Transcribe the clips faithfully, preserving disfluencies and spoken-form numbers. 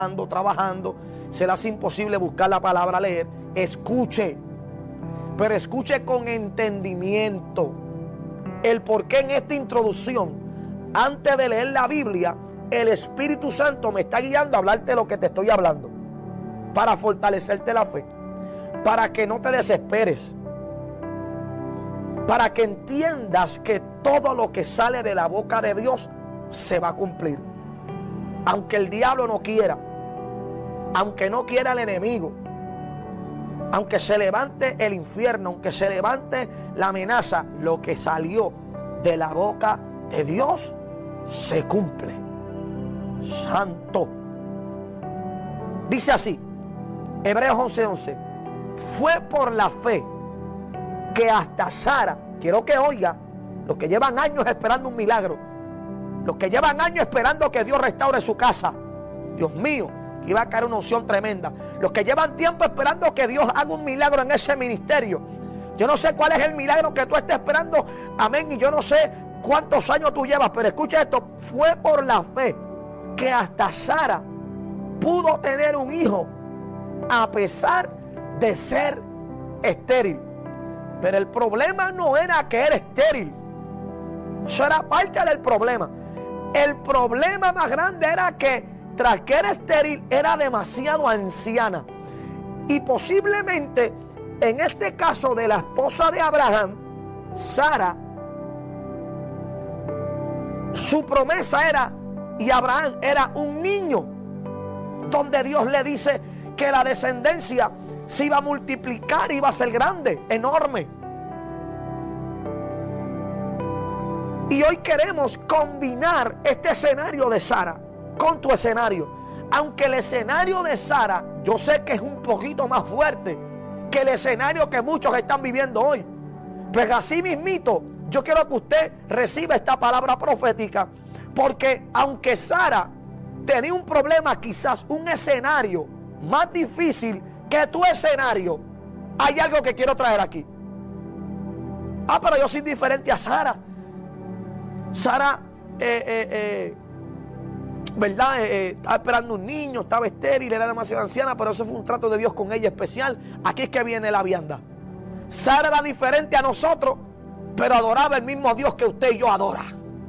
trabajando, se le hace imposible buscar la palabra, leer. Escuche, pero escuche con entendimiento. El por qué en esta introducción, antes de leer la Biblia, el Espíritu Santo me está guiando a hablarte lo que te estoy hablando, para fortalecerte la fe, para que no te desesperes, para que entiendas que todo lo que sale de la boca de Dios se va a cumplir. Aunque el diablo no quiera, aunque no quiera el enemigo, aunque se levante el infierno, aunque se levante la amenaza, lo que salió de la boca de Dios se cumple. Santo. Dice así, Hebreos once once. Fue por la fe que hasta Sara, quiero que oiga, los que llevan años esperando un milagro, los que llevan años esperando que Dios restaure su casa, Dios mío, que iba a caer una unción tremenda. Los que llevan tiempo esperando que Dios haga un milagro en ese ministerio. Yo no sé cuál es el milagro que tú estés esperando, amén, y yo no sé cuántos años tú llevas, pero escucha esto, fue por la fe que hasta Sara pudo tener un hijo a pesar de ser estéril. Pero el problema no era que era estéril, eso era parte del problema. El problema más grande era que tras que era estéril era demasiado anciana. Y posiblemente en este caso de la esposa de Abraham, Sara, su promesa era, y Abraham era un niño, donde Dios le dice que la descendencia se iba a multiplicar, iba a ser grande, enorme. Y hoy queremos combinar este escenario de Sara con tu escenario. Aunque el escenario de Sara, yo sé que es un poquito más fuerte que el escenario que muchos están viviendo hoy. Pues así mismito, yo quiero que usted reciba esta palabra profética. Porque aunque Sara tenía un problema, quizás un escenario más difícil que tu escenario, hay algo que quiero traer aquí. Ah, pero yo soy diferente a Sara. Sara, eh, eh, eh, ¿verdad? Eh, eh, estaba esperando un niño, estaba estéril, era demasiado anciana, pero eso fue un trato de Dios con ella especial. Aquí es que viene la vianda. Sara era diferente a nosotros, pero adoraba el mismo Dios que usted y yo adora.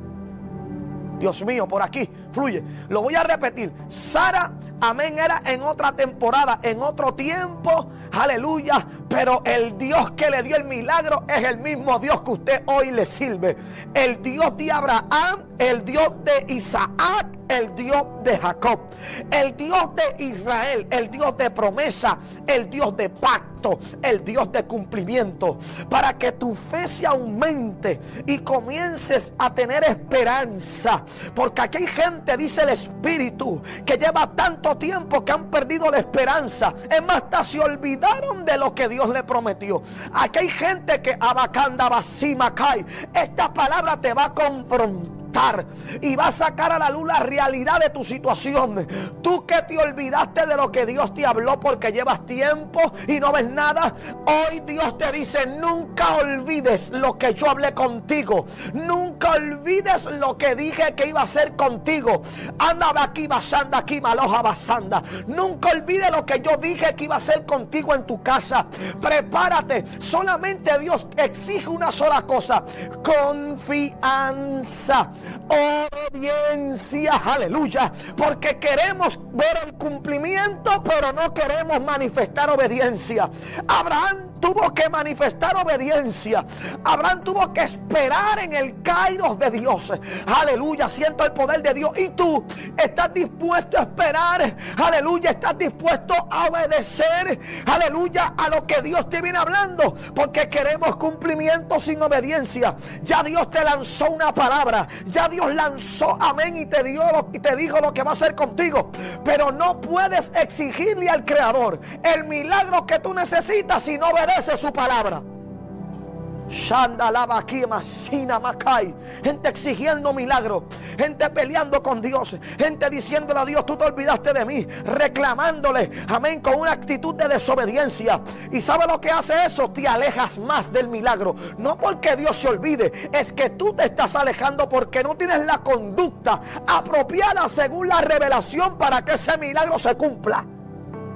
Dios mío, por aquí fluye. Lo voy a repetir. Sara, amén, era en otra temporada, en otro tiempo. Aleluya. Pero el Dios que le dio el milagro es el mismo Dios que usted hoy le sirve. El Dios de Abraham, el Dios de Isaac, el Dios de Jacob, el Dios de Israel, el Dios de promesa, el Dios de pacto, el Dios de cumplimiento. Para que tu fe se aumente y comiences a tener esperanza. Porque aquí hay gente, dice el Espíritu, que lleva tanto tiempo que han perdido la esperanza. Es más, hasta se olvidaron de lo que Dios le prometió. Aquí hay gente que abacanda basima cae. Esta palabra te va a confrontar y va a sacar a la luz la realidad de tu situación. Tú que te olvidaste de lo que Dios te habló porque llevas tiempo y no ves nada, hoy Dios te dice: nunca olvides lo que yo hablé contigo, nunca olvides lo que dije que iba a hacer contigo. Anda aquí basanda, aquí maloja basanda. Nunca olvides lo que yo dije que iba a hacer contigo en tu casa. Prepárate. Solamente Dios exige una sola cosa: confianza, obediencia, aleluya. Porque queremos ver el cumplimiento, pero no queremos manifestar obediencia. Abraham tuvo que manifestar obediencia. Abraham tuvo que esperar en el kairos de Dios. Aleluya, siento el poder de Dios. Y tú estás dispuesto a esperar. Aleluya, estás dispuesto a obedecer. Aleluya, a lo que Dios te viene hablando. Porque queremos cumplimiento sin obediencia. Ya Dios te lanzó una palabra. Ya Dios lanzó, amén, y te dio lo, y te dijo lo que va a hacer contigo. Pero no puedes exigirle al Creador el milagro que tú necesitas si no obedeces su palabra. Shanda lava aquí, masina macay. Gente exigiendo milagros, gente peleando con Dios, gente diciéndole a Dios: tú te olvidaste de mí, reclamándole, amén, con una actitud de desobediencia. ¿Y sabe lo que hace eso? Te alejas más del milagro. No porque Dios se olvide, es que tú te estás alejando porque no tienes la conducta apropiada según la revelación para que ese milagro se cumpla.